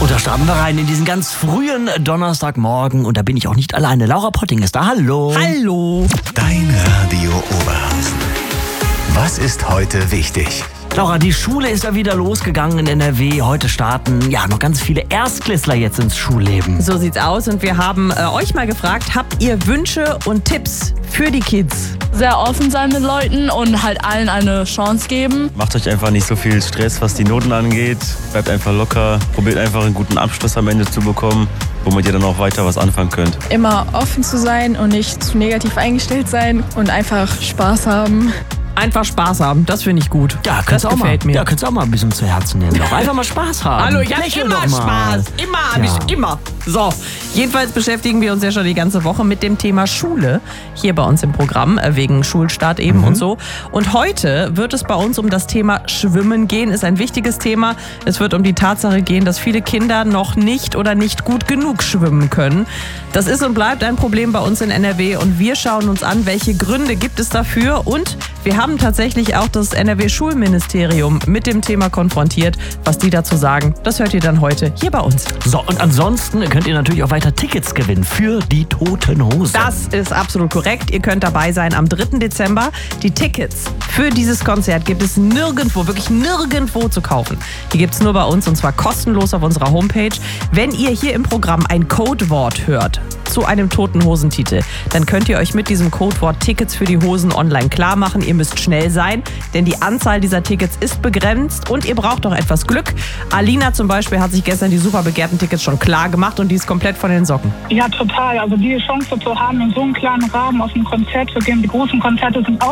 Und da starten wir rein in diesen ganz frühen Donnerstagmorgen. Und da bin ich auch nicht alleine. Laura Potting ist da. Hallo. Hallo. Dein Radio Oberhausen. Was ist heute wichtig? Laura, die Schule ist ja wieder losgegangen in NRW. Heute starten ja noch ganz viele Erstklässler jetzt ins Schulleben. So sieht's aus und wir haben euch mal gefragt, habt ihr Wünsche und Tipps für die Kids? Sehr offen sein mit Leuten und halt allen eine Chance geben. Macht euch einfach nicht so viel Stress, was die Noten angeht. Bleibt einfach locker. Probiert einfach einen guten Abschluss am Ende zu bekommen, womit ihr dann auch weiter was anfangen könnt. Immer offen zu sein und nicht zu negativ eingestellt sein und einfach Spaß haben. Einfach Spaß haben, das finde ich gut. Ja, das gefällt mir. Ja, könntest du auch mal ein bisschen zu Herzen nehmen. Doch einfach mal Spaß haben. Hallo, ich habe Lächel immer doch mal. Spaß. Immer habe ich, immer. So, jedenfalls beschäftigen wir uns ja schon die ganze Woche mit dem Thema Schule. Hier bei uns im Programm, wegen Schulstart eben und so. Und heute wird es bei uns um das Thema Schwimmen gehen. Ist ein wichtiges Thema. Es wird um die Tatsache gehen, dass viele Kinder noch nicht oder nicht gut genug schwimmen können. Das ist und bleibt ein Problem bei uns in NRW. Und wir schauen uns an, welche Gründe gibt es dafür. Und wir haben tatsächlich auch das NRW-Schulministerium mit dem Thema konfrontiert. Was die dazu sagen, das hört ihr dann heute hier bei uns. So, und ansonsten könnt ihr natürlich auch weiter Tickets gewinnen für die Toten Hosen. Das ist absolut korrekt. Ihr könnt dabei sein am 3. Dezember. Die Tickets für dieses Konzert gibt es nirgendwo, wirklich nirgendwo zu kaufen. Die gibt es nur bei uns und zwar kostenlos auf unserer Homepage. Wenn ihr hier im Programm ein Codewort hört zu einem Toten Hosentitel, dann könnt ihr euch mit diesem Codewort Tickets für die Hosen online klar machen. Ihr müsst schnell sein, denn die Anzahl dieser Tickets ist begrenzt und ihr braucht auch etwas Glück. Alina zum Beispiel hat sich gestern die super begehrten Tickets schon klar gemacht und die ist komplett von den Socken. Ja, total. Also die Chance zu haben, in so einem kleinen Rahmen auf ein Konzert zu gehen. Die großen Konzerte sind auch